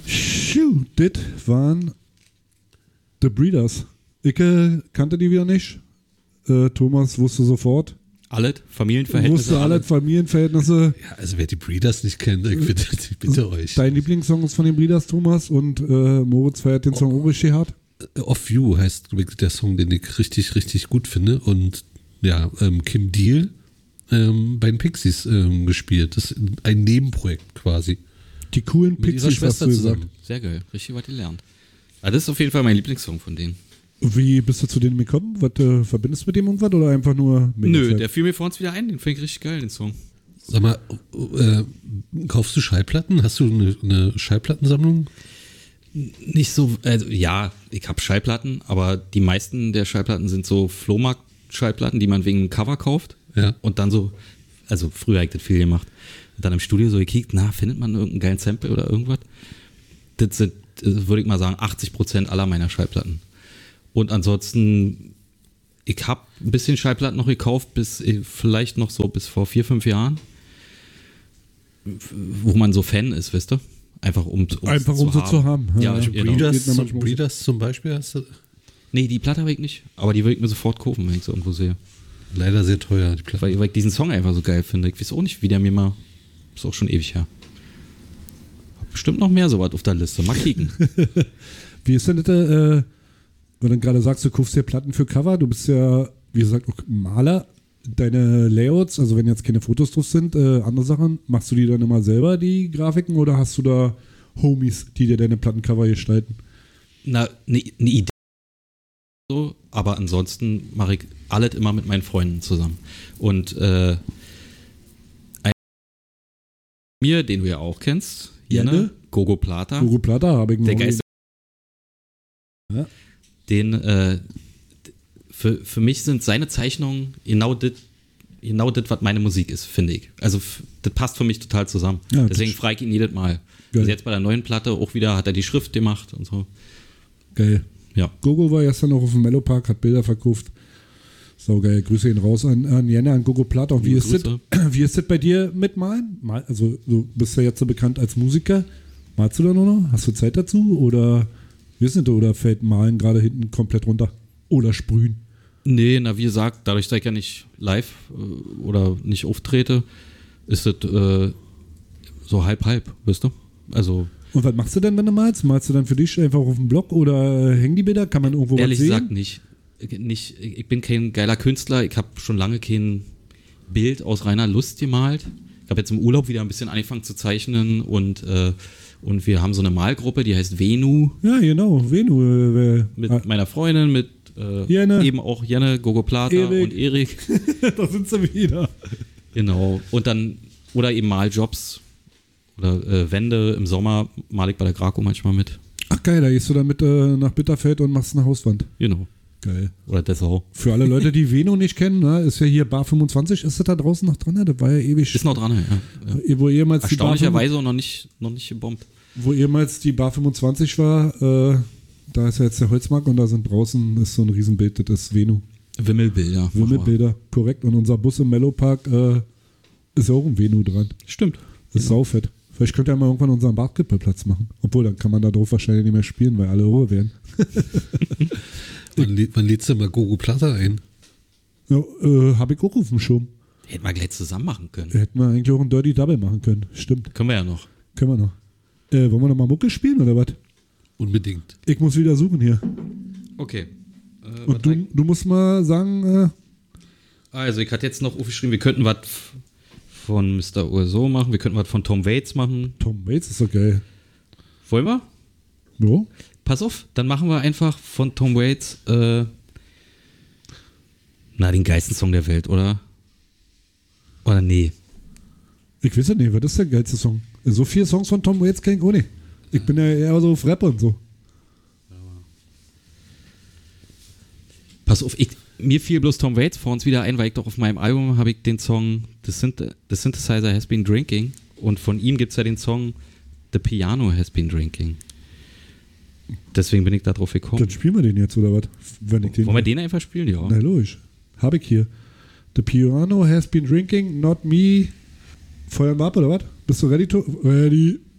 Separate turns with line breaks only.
Das waren The Breeders. Ich kannte die wieder nicht. Thomas wusste sofort.
Alles? Familienverhältnisse?
Wusste alles Familienverhältnisse.
Ja, also wer die Breeders nicht kennt, ich bitte euch.
Dein Lieblingssong ist von den Breeders, Thomas, und Moritz feiert den Song auch richtig hart.
Off You heißt der Song, den ich richtig, richtig gut finde. Und ja, Kim Deal bei den Pixies gespielt. Das ist ein Nebenprojekt quasi.
Die coolen
Mit ihrer
Pixies,
Schwester zusammen.
Sehr geil, richtig was gelernt. Ja, das ist auf jeden Fall mein Lieblingssong von denen.
Wie bist du zu denen gekommen? Was verbindest du mit dem irgendwas oder einfach nur
Nö, der fiel mir vor uns wieder ein, den finde ich richtig geil, den Song.
Sag mal, kaufst du Schallplatten? Hast du eine Schallplattensammlung?
Nicht so, also ja, ich habe Schallplatten, aber die meisten der Schallplatten sind so Flohmarkt-Schallplatten, die man wegen dem Cover kauft.
Ja.
Und dann so, also früher habe ich das viel gemacht. Und dann im Studio so gekickt, findet man irgendeinen geilen Sample oder irgendwas? Das sind, würde ich mal sagen, 80% aller meiner Schallplatten. Und ansonsten, ich habe ein bisschen Schallplatten noch gekauft, vielleicht noch so bis vor 4-5 Jahren, wo man so Fan ist, wisst ihr? Einfach um
so zu haben.
Ja,
genau.
Breeders zum Beispiel hast du?
Nee, die Platte habe ich nicht, aber die würde ich mir sofort kaufen, wenn ich so irgendwo sehe.
Leider sehr teuer, die Platte.
Weil ich diesen Song einfach so geil finde. Ich weiß auch nicht, wie der mir mal, ist auch schon ewig her. Hab bestimmt noch mehr sowas auf der Liste, mal kicken.
Wie ist denn das, wenn du gerade sagst, du kaufst dir Platten für Cover, du bist ja, wie gesagt, auch Maler. Deine Layouts, also wenn jetzt keine Fotos drauf sind, andere Sachen, machst du die dann immer selber, die Grafiken, oder hast du da Homies, die dir deine Plattencover gestalten?
Na, eine Idee. So, aber ansonsten mache ich alles immer mit meinen Freunden zusammen. Und mir, den du ja auch kennst, Jenne, Gogo Plata.
Gogo Plata habe ich noch.
Der Geist.
Ja.
Den, für mich sind seine Zeichnungen genau das, was meine Musik ist, finde ich. Also das passt für mich total zusammen.
Ja,
deswegen frage ich ihn jedes Mal. Also jetzt bei der neuen Platte auch wieder hat er die Schrift gemacht und so.
Geil.
Ja.
Gogo war gestern noch auf dem Mellow Park, hat Bilder verkauft. So geil. Grüße ihn raus an Jenne, an Gogo Plata. Und wie ist das bei dir mit Malen? Also du bist ja jetzt so bekannt als Musiker. Malst du da nur noch? Hast du Zeit dazu? Oder wie ist das? Oder fällt Malen gerade hinten komplett runter? Oder sprühen?
Nee, wie gesagt, dadurch, dass ich ja nicht live oder nicht auftrete, ist das so halb, weißt du? Also.
Und was machst du denn, wenn du malst? Malst du dann für dich einfach auf dem Blog oder hängen die Bilder? Kann man irgendwo was sehen?
Ehrlich gesagt nicht. Ich bin kein geiler Künstler. Ich habe schon lange kein Bild aus reiner Lust gemalt. Ich habe jetzt im Urlaub wieder ein bisschen angefangen zu zeichnen und wir haben so eine Malgruppe, die heißt Venu.
Ja, genau, Venu.
Mit meiner Freundin, mit eben auch Jenne, Gogo Plata und Erik.
Da sind sie wieder.
Genau. Und dann, oder eben Maljobs oder Wände im Sommer male ich bei der Graco manchmal mit.
Ach geil, da gehst du dann mit nach Bitterfeld und machst eine Hauswand.
Genau.
Geil.
Oder Dessau.
Für alle Leute, die Veno nicht kennen, ne, ist ja hier Bar 25. Ist das da draußen noch dran? Das war ja ewig.
Ist noch dran, ja.
Wo ehemals
erstaunlicherweise noch nicht gebombt.
Wo ehemals die Bar 25 war, da ist ja jetzt der Holzmarkt und da sind draußen ist so ein Riesenbild, das ist Veno.
Wimmelbilder.
Wimmelbilder, korrekt. Und unser Bus im Mellow Park ist ja auch ein Veno dran.
Stimmt.
Das ist saufett. Vielleicht könnt ihr mal irgendwann unseren Bartkippelplatz machen. Obwohl, dann kann man da drauf wahrscheinlich nicht mehr spielen, weil alle Ruhe werden.
Wann lädst du mal Gogo Plata ein?
Ja, hab ich auch auf dem Schirm.
Hätten wir gleich zusammen machen können.
Hätten wir eigentlich auch ein Dirty Double machen können. Stimmt.
Können wir ja noch.
Können wir noch. Wollen wir noch mal Mucke spielen oder was?
Unbedingt.
Ich muss wieder suchen hier.
Okay.
Und du musst mal sagen.
Also, ich hatte jetzt noch aufgeschrieben, wir könnten was von Mr. Urso machen, wir könnten was von Tom Waits machen.
Tom Waits ist so geil.
Wollen wir?
Ja.
Pass auf, dann machen wir einfach von Tom Waits den geilsten Song der Welt, oder? Oder nee?
Ich weiß ja nicht, was ist der geilste Song? So viele Songs von Tom Waits kenn ich auch nicht. Ich bin ja eher so auf Rap und so.
Pass auf, mir fiel bloß Tom Waits vor uns wieder ein, weil ich doch auf meinem Album habe ich den Song The Synthesizer Has Been Drinking und von ihm gibt es ja den Song The Piano Has Been Drinking. Deswegen bin ich da drauf gekommen.
Dann spielen wir den jetzt, oder was?
Wollen wir den einfach spielen? Ja.
Na logisch. Habe ich hier. The Piano Has Been Drinking, not me. Feuern wir ab, oder was? Bist du ready? Ready.